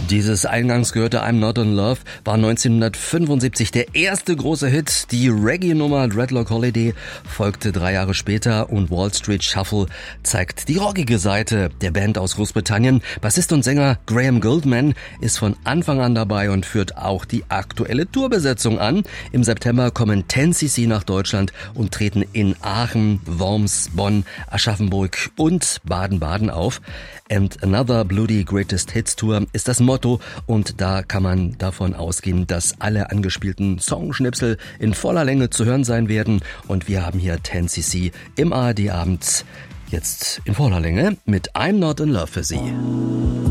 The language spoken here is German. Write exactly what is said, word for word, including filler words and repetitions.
Dieses eingangs gehörte I'm Not in Love war neunzehnhundertfünfundsiebzig der erste große Hit. Die Reggae-Nummer Dreadlock Holiday folgte drei Jahre später und Wall Street Shuffle zeigt die rockige Seite der Band aus Großbritannien. Bassist und Sänger Graham Gouldman ist von Anfang an dabei und führt auch die aktuelle Tourbesetzung an. Im September kommen ten C C nach Deutschland und treten in Aachen, Worms, Bonn, Aschaffenburg und Baden-Baden auf. And Another Bloody Greatest Hits Tour ist das Motto und da kann man davon ausgehen, dass alle angespielten Songschnipsel in voller Länge zu hören sein werden und wir haben hier ten C C im A R D Abend jetzt in voller Länge mit I'm Not in Love für Sie.